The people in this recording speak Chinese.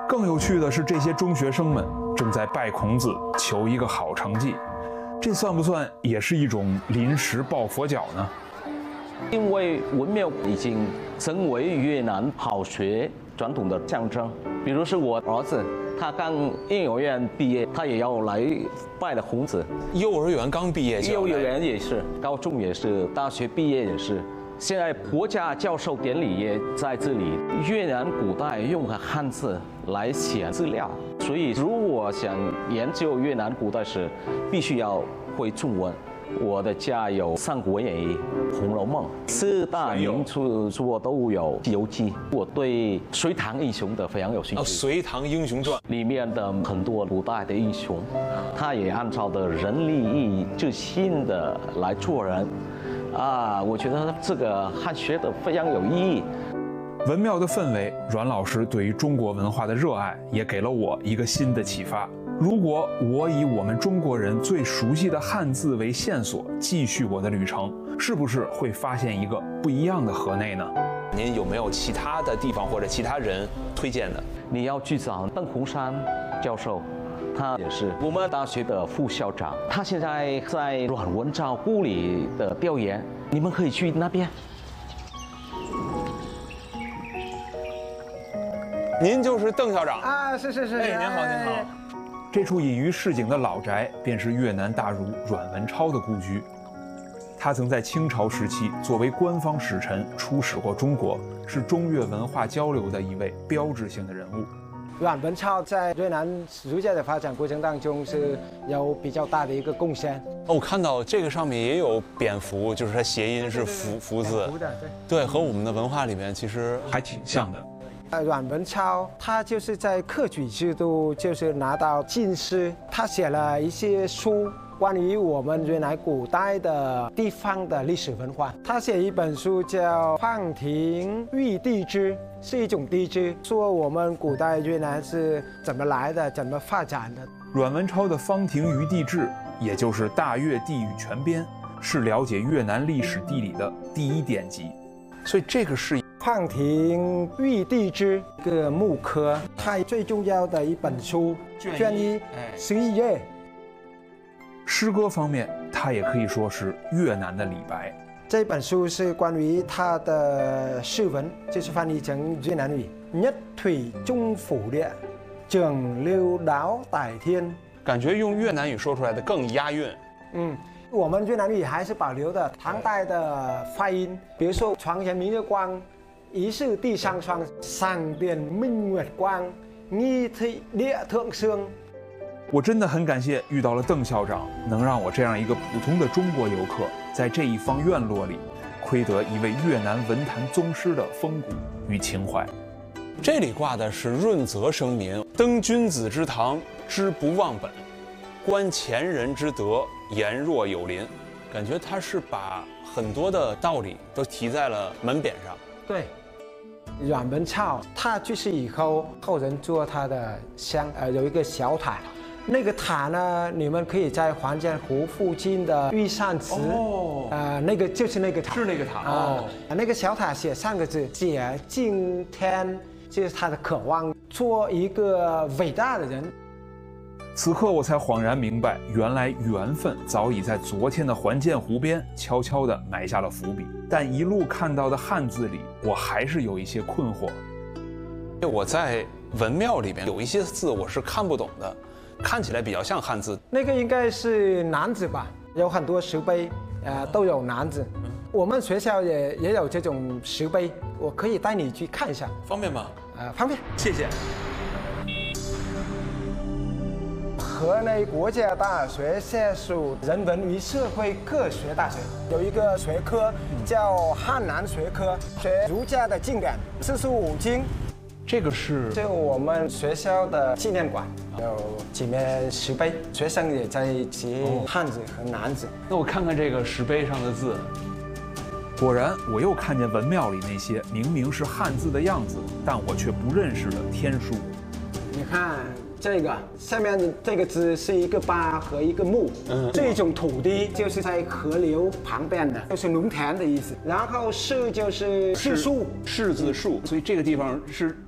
更有趣的是，这些中学生们正在拜孔子，求一个好成绩。这算不算也是一种临时抱佛脚呢？ 因为文庙已经成为越南好学传统的象征。比如是我儿子，他刚幼儿园毕业，他也要来拜了孔子。 幼儿园刚毕业就， 幼儿园也是，高中也是，大学毕业也是。现在国家教授典礼也在这里。越南古代用汉字来写资料，所以如果想研究越南古代史，必须要会中文。我的家有《三国演义》《红楼梦》4大名著作都有《西游记》。我对隋唐英雄的非常有兴趣。 《隋唐英雄传》 里面的很多古代的英雄，他也按照的人利益之心的来做人。我觉得这个汉学的非常有意义。 文庙的氛围，阮老师对于中国文化的热爱，也给了我一个新的启发。如果我以我们中国人最熟悉的汉字为线索，继续我的旅程，是不是会发现一个不一样的河内呢？ 您有没有其他的地方或者其他人推荐的？ 你要去找邓洪山教授。他也是我们大学的副校长，他现在在阮文昭故里的调研，你们可以去那边。 您就是邓校长啊？是。 哎，您好，您好。 这处隐于市井的老宅，便是越南大儒阮文超的故居。他曾在清朝时期作为官方使臣出使过中国，是中越文化交流的一位标志性的人物。 阮文超在越南儒家的发展过程当中是有比较大的一个贡献。 我看到这个上面也有蝙蝠，就是它谐音是福字，对，和我们的文化里面其实还挺像的。 阮文超他就是在科举制度就是拿到进士，他写了一些书关于我们越南古代的地方的历史文化。他写一本书叫《放庭玉帝志》，是一种地质，说我们古代越南是怎么来的，怎么发展的。 阮文超的《方庭于地志》，也就是《大越地域全编》，是了解越南历史地理的第一典籍。所以这个是放庭玉帝志一个木刻，它最重要的一本书，卷一11页。 诗歌方面，它也可以说是越南的李白。 这本书是关于他的诗文，就是翻译成越南语。nhất thủy trung phủ địa, trường lưu đáo tại thiên。 感觉用越南语说出来的更押韵。 我们越南语还是保留的唐代的发音，比如说床前明月光，疑是地上霜，上殿明月光，nghi thị địa thượng sương。 我真的很感谢遇到了邓校长，能让我这样一个普通的中国游客，在这一方院落里，窥得一位越南文坛宗师的风骨与情怀。 这里挂的是润泽生民，登君子之堂，知不忘本，观前人之德，言若有邻。感觉他是把很多的道理都提在了门匾上。 对，阮文超他去世以后，后人做他的像有一个小塔。那个塔呢，你们可以在黄建湖附近的玉山祠，那个就是那个塔， 是那个塔那个小塔写3个字“解敬天”，就是他的渴望做一个伟大的人。 此刻我才恍然明白，原来缘分早已在昨天的还建湖边悄悄地埋下了伏笔。但一路看到的汉字里，我还是有一些困惑。 我在文庙里边有一些字我是看不懂的。看起来比较像汉字， 那个应该是南字吧，有很多石碑，都有南字。我们学校也有这种石碑，我可以带你去看一下， 方便吗？ 方便， 谢谢。 河内国家大学下属人文与社会科学大学有一个学科叫汉南学科，学儒家的经典，45经。 这个是我们学校的纪念馆，有几面石碑，学生也在写汉字和南字。 那我看看这个石碑上的字，果然我又看见文庙里那些明明是汉字的样子，但我却不认识的天书。 你看这个下面这个字是一个八和一个木，这种土地就是在河流旁边的，就是农田的意思。然后柿就是柿树， 柿子树，所以这个地方是